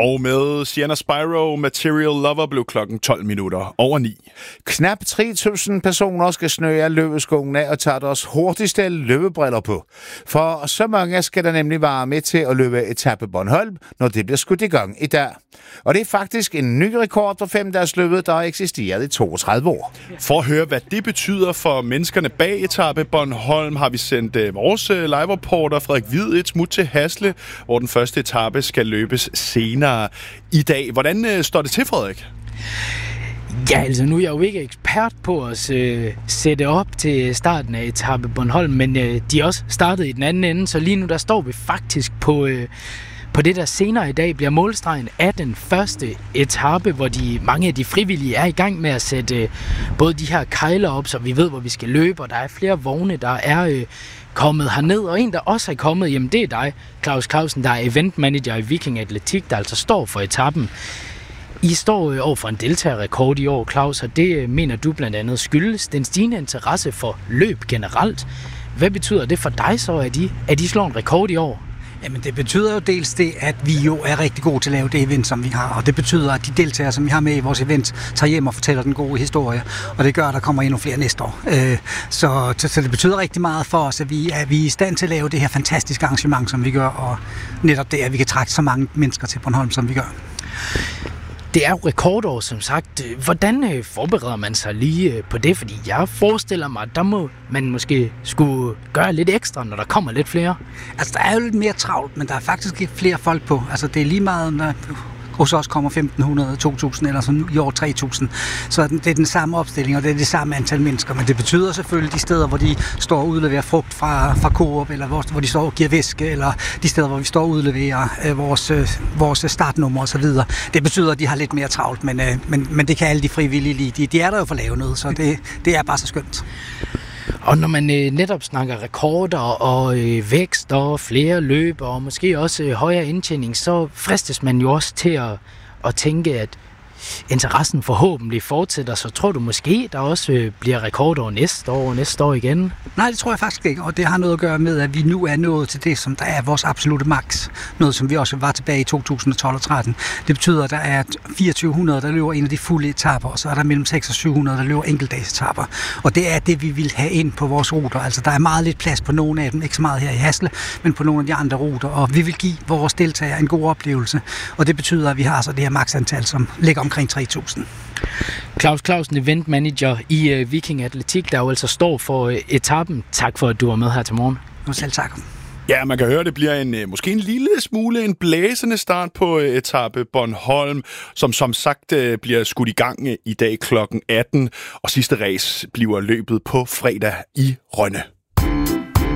Og med Sienna Spyro, Material Lover blev klokken 9:12. Knap 3.000 personer skal snøge af løbeskungen af og tage deres hurtigste løbebriller på. For så mange skal der nemlig være med til at løbe etape Bornholm, når det bliver skudt i gang i dag. Og det er faktisk en ny rekord for 5-dages løbet, der har eksisteret i 32 år. For at høre, hvad det betyder for menneskerne bag etape Bornholm, har vi sendt vores live-reporter Frederik Hvid et smut til Hasle, hvor den første etape skal løbes senere i dag. Hvordan står det til, Frederik? Ja, altså nu er jeg jo ikke ekspert på at sætte op til starten af etape Bornholm, men de er også startet i den anden ende, så lige nu der står vi faktisk på det, der senere i dag bliver målstregen af den første etape, hvor mange af de frivillige er i gang med at sætte både de her kejler op, så vi ved, hvor vi skal løbe, og der er flere vogne, der er kommet herned, og en, der også er kommet, jamen det er dig, Claus Clausen, der er event manager i Viking Atletik, der altså står for etappen. I står over for en deltagerrekord i år, Claus, og det mener du blandt andet skyldes den stigende interesse for løb generelt. Hvad betyder det for dig så, at de slår en rekord i år? Jamen det betyder jo dels det, at vi jo er rigtig gode til at lave det event, som vi har. Og det betyder, at de deltagere, som vi har med i vores event, tager hjem og fortæller den gode historie. Og det gør, at der kommer endnu flere næste år. Så det betyder rigtig meget for os, at vi er i stand til at lave det her fantastiske arrangement, som vi gør. Og netop det, at vi kan trække så mange mennesker til Bornholm, som vi gør. Det er jo rekordår, som sagt. Hvordan forbereder man sig lige på det? Fordi jeg forestiller mig, at der må man måske skulle gøre lidt ekstra, når der kommer lidt flere. Altså, der er jo lidt mere travlt, men der er faktisk ikke flere folk på. Altså, det er lige meget, når hos os kommer 1.500, 2.000 eller sådan i år 3.000. Så det er den samme opstilling, og det er det samme antal mennesker. Men det betyder selvfølgelig de steder, hvor de står og udleverer frugt fra Coop, eller hvor de står og giver væske, eller de steder, hvor vi står og udleverer vores startnummer osv. Det betyder, at de har lidt mere travlt, men det kan alle de frivillige lide. De er der jo for at lave noget, så det er bare så skønt. Og når man netop snakker rekorder og vækst og flere løb og måske også højere indtjening, så fristes man jo også til at tænke, at interessen forhåbentlig fortsætter. Så tror du måske, der også bliver rekorder næste år igen? Nej, det tror jeg faktisk ikke, og det har noget at gøre med, at vi nu er nået til det, som der er vores absolute max. Noget, som vi også var tilbage i 2012 og 13. Det betyder, at der er 2400, der løber en af de fulde etaper, og så er der mellem 600 og 700, der løber enkeltdagsetaper. Og det er det, vi vil have ind på vores ruter. Altså, der er meget lidt plads på nogle af dem, ikke så meget her i Hasle, men på nogle af de andre ruter, og vi vil give vores deltagere en god oplevelse. Og det betyder, at vi har så det her maksantal, som ligger omkring 3.000. Claus Clausen, event manager i Viking Atletik, der jo altså står for etappen. Tak for, at du var med her til morgen. Selv tak. Ja, man kan høre, at det bliver måske en lille smule en blæsende start på etape Bornholm, som sagt bliver skudt i gang i dag kl. 18, og sidste race bliver løbet på fredag i Rønne.